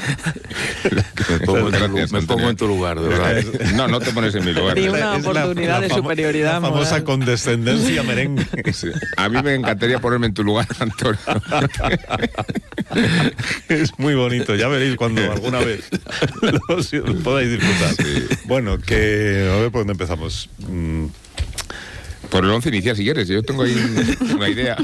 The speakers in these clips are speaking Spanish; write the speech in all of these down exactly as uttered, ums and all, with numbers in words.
me pongo, en, tu, me pongo en tu lugar, de verdad. No, no te pones en mi lugar. Y una oportunidad la, la de superioridad. La famosa moral. Condescendencia merengue. Sí. A mí me encantaría ponerme en tu lugar, Antonio. Es muy bonito, ya veréis cuando alguna vez lo, lo podáis disfrutar. Sí. Bueno, que a ver por dónde empezamos. Mm. Por el once inicial, si quieres, yo tengo ahí una idea.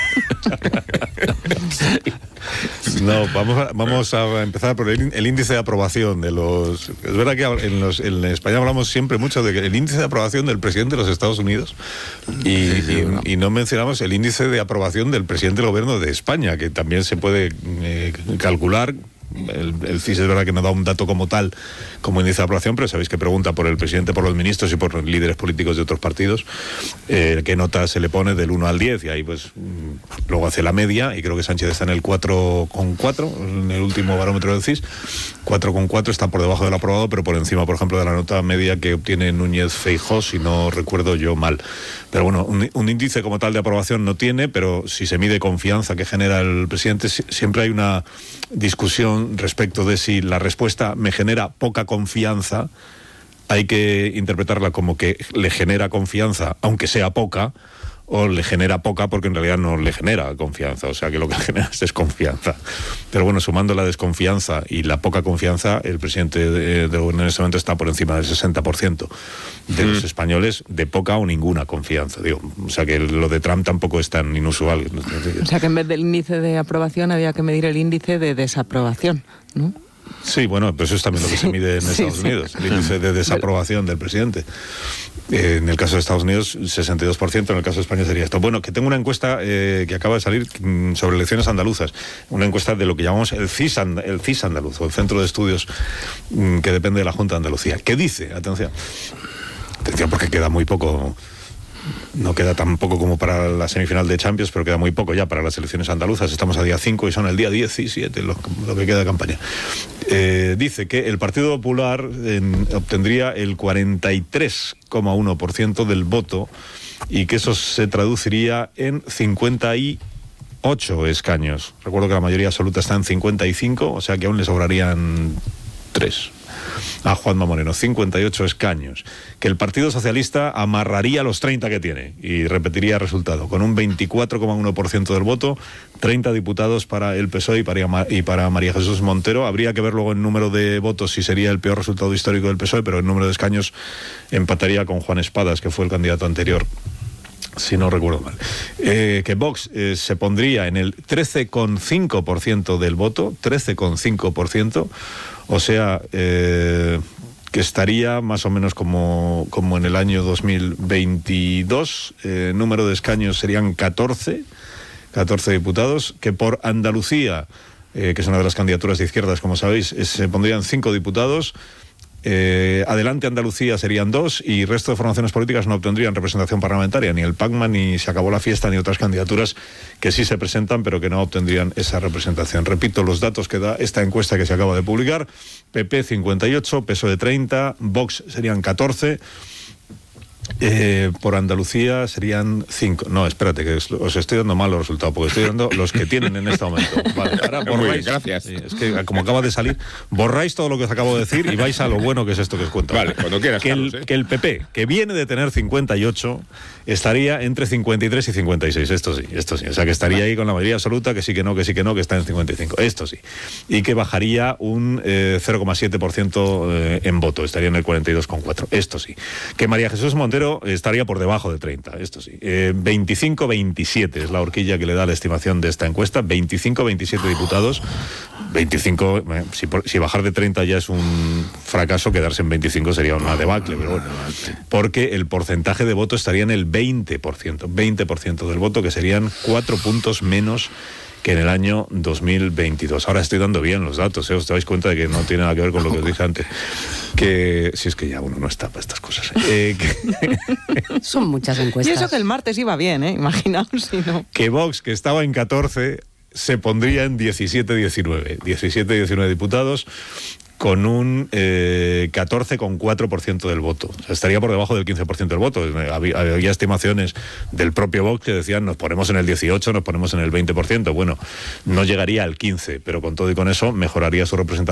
No, vamos a, vamos a empezar por el, el índice de aprobación de los... Es verdad que en, los, en España hablamos siempre mucho de que el índice de aprobación del presidente de los Estados Unidos y, sí, sí, y, bueno. y no mencionamos el índice de aprobación del presidente del gobierno de España, que también se puede eh, calcular. El, el C I S es verdad que no da un dato como tal, como índice de aprobación, pero sabéis que pregunta por el presidente, por los ministros y por líderes políticos de otros partidos, eh, qué nota se le pone del uno al diez, y ahí pues luego hace la media, y creo que Sánchez está en el cuatro coma cuatro, en el último barómetro del C I S, cuatro coma cuatro, está por debajo del aprobado, pero por encima, por ejemplo, de la nota media que obtiene Núñez Feijóo, si no recuerdo yo mal. Pero bueno, un, un índice como tal de aprobación no tiene, pero si se mide confianza que genera el presidente, siempre hay una discusión respecto de si la respuesta me genera poca confianza, hay que interpretarla como que le genera confianza, aunque sea poca, o le genera poca porque en realidad no le genera confianza, o sea que lo que genera es desconfianza. Pero bueno, sumando la desconfianza y la poca confianza, el presidente de, de en este momento está por encima del sesenta por ciento de mm. los españoles, de poca o ninguna confianza, digo. O sea que lo de Trump tampoco es tan inusual. O sea que en vez del índice de aprobación había que medir el índice de desaprobación, ¿no? Sí, bueno, pues eso es también lo que se mide en sí, Estados sí. Unidos, el índice de desaprobación del presidente. Eh, en el caso de Estados Unidos, sesenta y dos por ciento, en el caso de España sería esto. Bueno, que tengo una encuesta eh, que acaba de salir mm, sobre elecciones andaluzas, una encuesta de lo que llamamos el C I S, el C I S andaluz, o el Centro de Estudios mm, que depende de la Junta de Andalucía. ¿Qué dice? Atención, atención porque queda muy poco... No queda tan poco como para la semifinal de Champions, pero queda muy poco ya para las elecciones andaluzas. Estamos a día cinco y son el día diecisiete lo, lo que queda de campaña. Eh, dice que el Partido Popular eh, obtendría el cuarenta y tres coma uno por ciento del voto y que eso se traduciría en cincuenta y ocho escaños. Recuerdo que la mayoría absoluta está en cincuenta y cinco, o sea que aún le sobrarían tres. A Juanma Moreno, cincuenta y ocho escaños, que el Partido Socialista amarraría los treinta que tiene y repetiría el resultado, con un veinticuatro coma uno por ciento del voto, treinta diputados para el P S O E y para, y para María Jesús Montero. Habría que ver luego el número de votos si sería el peor resultado histórico del P S O E, pero el número de escaños empataría con Juan Espadas, que fue el candidato anterior, si no recuerdo mal. Eh, que Vox eh, se pondría en el trece coma cinco por ciento del voto, trece coma cinco por ciento, o sea, eh, que estaría más o menos como, como en el año dos mil veintidós, eh, número de escaños serían catorce, catorce diputados, que por Andalucía, eh, que es una de las candidaturas de izquierdas, como sabéis, eh, se pondrían cinco diputados. Eh, adelante Andalucía serían dos y el resto de formaciones políticas no obtendrían representación parlamentaria, ni el PACMA, ni Se Acabó la Fiesta, ni otras candidaturas que sí se presentan pero que no obtendrían esa representación. Repito los datos que da esta encuesta que se acaba de publicar: P P cincuenta y ocho, P S O E treinta, Vox serían catorce, Eh, por Andalucía serían cinco. No, espérate, que os estoy dando mal los resultados, porque estoy dando los que tienen en este momento. Vale, ahora borráis. Muy bien, gracias. Sí, es que como acaba de salir, borráis todo lo que os acabo de decir y vais a lo bueno que es esto que os cuento. Vale, cuando quieras, que, Carlos, el, ¿eh? que el P P, que viene de tener cincuenta y ocho, estaría entre cincuenta y tres y cincuenta y seis. Esto sí, esto sí. O sea, que estaría vale. ahí con la mayoría absoluta, que sí, que no, que sí, que no, que está en cincuenta y cinco. Esto sí. Y que bajaría un eh, cero coma siete por ciento eh, en voto. Estaría en el cuarenta y dos coma cuatro. Esto sí. Que María Jesús Montero estaría por debajo de treinta, esto sí. Eh, veinticinco veintisiete es la horquilla que le da la estimación de esta encuesta. veinticinco veintisiete diputados. veinticinco, eh, si, si bajar de treinta ya es un fracaso, quedarse en veinticinco sería una debacle, pero bueno. Porque el porcentaje de voto estaría en el veinte por ciento. veinte por ciento del voto, que serían cuatro puntos menos que en el año dos mil veintidós. Ahora estoy dando bien los datos, ¿eh? Os dais cuenta de que no tiene nada que ver con lo que os dije antes. Que si es que ya uno no está para estas cosas. ¿eh? Eh, que... Son muchas encuestas. Y eso que el martes iba bien, ¿eh? Imaginaos si no. Que Vox, que estaba en catorce, se pondría en diecisiete diecinueve. diecisiete diecinueve diputados, con un eh, catorce coma cuatro por ciento del voto. O sea, estaría por debajo del quince por ciento del voto. Había, había estimaciones del propio Vox que decían nos ponemos en el dieciocho, nos ponemos en el veinte por ciento. Bueno, no llegaría al quince, pero con todo y con eso mejoraría su representación.